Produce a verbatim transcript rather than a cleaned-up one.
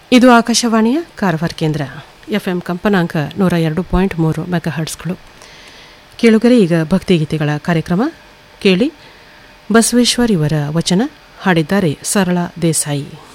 ಇದು ಆಕಾಶವಾಣಿಯ ಕಾರವಾರ ಕೇಂದ್ರ. ಎಫ್ಎಂ ಕಂಪನಾಂಕ ನೂರ ಎರಡು ಪಾಯಿಂಟ್ ಮೂರು ಮೆಗಾಹರ್ಟ್ಸ್ಗಳು. ಕೇಳುಗರೆ, ಈಗ ಭಕ್ತಿಗೀತೆಗಳ ಕಾರ್ಯಕ್ರಮ ಕೇಳಿ. ಬಸವೇಶ್ವರ್ ಇವರ ವಚನ ಹಾಡಿದ್ದಾರೆ ಸರಳಾ ದೇಸಾಯಿ.